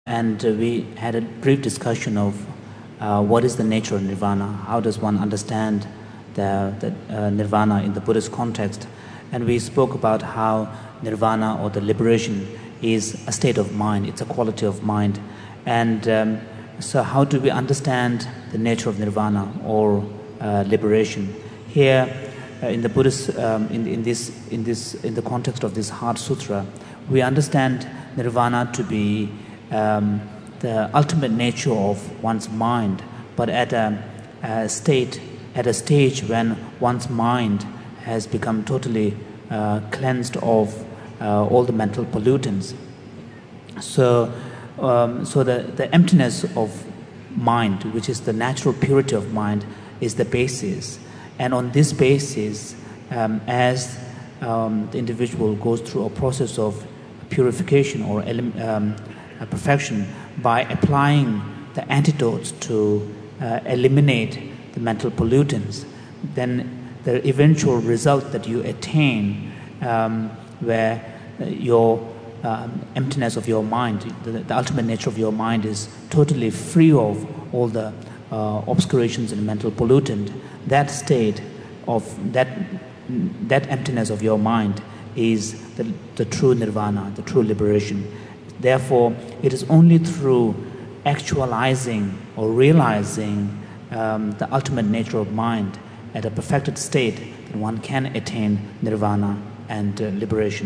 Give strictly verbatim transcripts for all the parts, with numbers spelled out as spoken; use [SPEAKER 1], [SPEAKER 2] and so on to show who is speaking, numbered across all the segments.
[SPEAKER 1] And uh, we had a brief discussion of uh, what is the nature of nirvana, how does one understand the, the uh, nirvana in the Buddhist context. And we spoke about how nirvana or the liberation is a state of mind, it's a quality of mind. And um, so how do we understand the nature of nirvana or uh, liberation? Here uh, in the Buddhist, um, in, in, this, in, this, in the context of this Heart Sutra, we understand nirvana to be Um, the ultimate nature of one's mind, but at a, a state, at a stage when one's mind has become totally uh, cleansed of uh, all the mental pollutants. So, um, so the, the emptiness of mind, which is the natural purity of mind, is the basis. And on this basis, um, as um, the individual goes through a process of purification or elim- um, perfection by applying the antidotes to uh, eliminate the mental pollutants, then the eventual result that you attain, um, where your um, emptiness of your mind, the, the ultimate nature of your mind is totally free of all the uh, obscurations and mental pollutant, that state of that that emptiness of your mind is the, the true nirvana, the true liberation. Therefore, it is only through actualizing or realizing um, the ultimate nature of mind at a perfected state that one can attain nirvana and uh, liberation.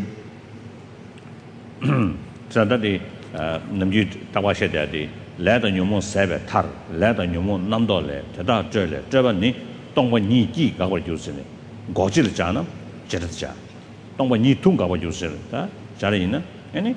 [SPEAKER 2] So that the namju tawashe the let the nyumo sebe tar let the nyumo namdo le tada jele jeba ni dongwa ni ji ga wa jiu ne go ji le ja na je de ja dongwa ni tung ga wa jiu shi da ja le yin any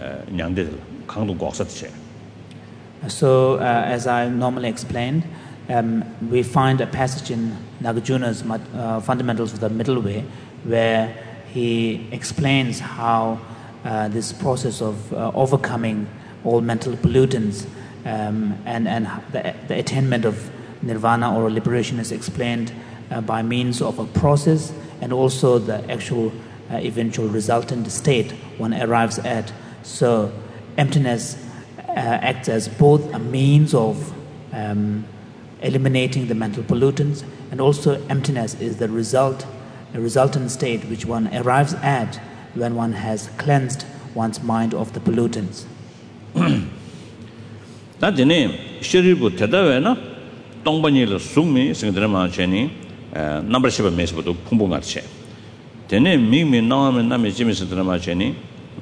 [SPEAKER 1] So, uh, as I normally explained, um, we find a passage in Nagarjuna's uh, Fundamentals of the Middle Way where he explains how uh, this process of uh, overcoming all mental pollutants um, and, and the, the attainment of nirvana or liberation is explained uh, by means of a process and also the actual uh, eventual resultant state one arrives at. So, emptiness uh, acts as both a means of um, eliminating the mental pollutants, and also emptiness is the result, a resultant state which one arrives at when one has cleansed one's mind of the pollutants.
[SPEAKER 2] That the name Shiribu Tedavena, Tongbani Sumi, Singdrama Cheni, number seven Mesbo Pumbungache. The name Mimi Nam and Nami Jimmy Drama Cheni.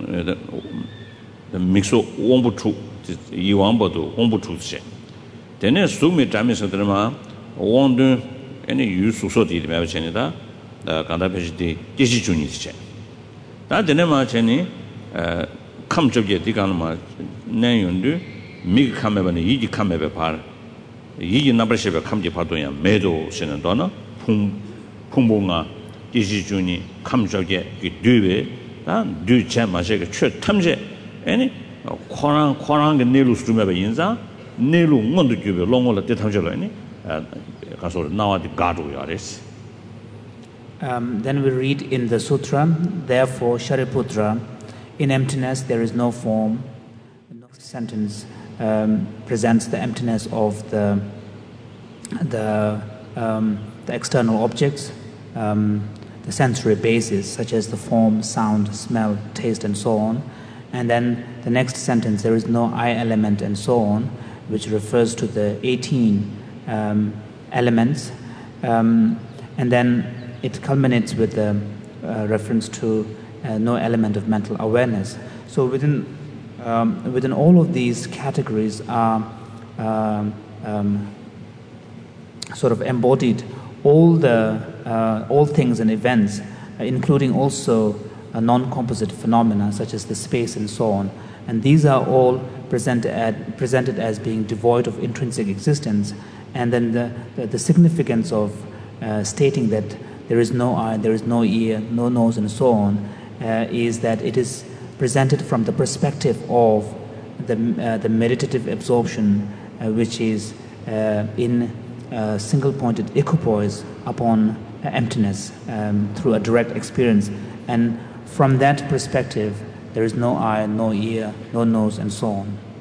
[SPEAKER 2] The mixo wombutu yiwambodu wombutu che tene sumi tamis drama wondu any use so di me cheni da da kanda pejdi jishi juni che da tene ma cheni eh kham jobje di kan ma nan yundu mi khame ba ni yi khame ba par yi number shebe khamji pardon ya medo senen dona phum phumbo jishi juni kham jobje ki duwe 다 두체 마셔게 최 탐제 아니 코랑 코랑 게 내루 수면 인자 내루 뭔도 주베 롱을 때 탐제로 아니 가서 나와디 가도야 레스.
[SPEAKER 1] Um then we read in the sutra, therefore Shariputra, in emptiness there is no form. The next sentence um, presents the emptiness of the the um, the external objects, um, the sensory bases such as the form, sound, smell, taste, and so on. And then the next sentence, there is no I element and so on, which refers to the eighteen um, elements. Um, and then it culminates with the uh, reference to uh, no element of mental awareness. So within um, within all of these categories are um, um, sort of embodied all the uh, all things and events, uh, including also uh, non-composite phenomena such as the space and so on. And these are all presented at, presented as being devoid of intrinsic existence. And then the, the, the significance of uh, stating that there is no eye, there is no ear, no nose, and so on, uh, is that it is presented from the perspective of the, uh, the meditative absorption, uh, which is uh, in Uh, single-pointed equipoise upon uh, emptiness um, through a direct experience. And from that perspective, there is no eye, no ear, no nose, and so on.